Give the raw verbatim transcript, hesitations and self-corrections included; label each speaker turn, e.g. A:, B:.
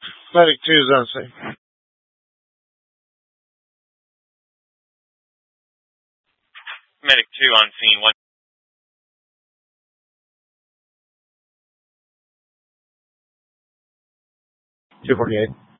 A: Medic two is unsafe.
B: Medic two on scene. One.
A: two forty-eight.